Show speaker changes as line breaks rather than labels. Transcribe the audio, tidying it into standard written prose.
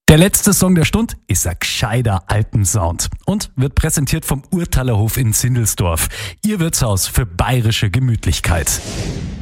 Der letzte Song der Stunde ist ein gescheiter Alpensound und wird präsentiert vom Urtalerhof in Sindelsdorf. Ihr Wirtshaus für bayerische Gemütlichkeit.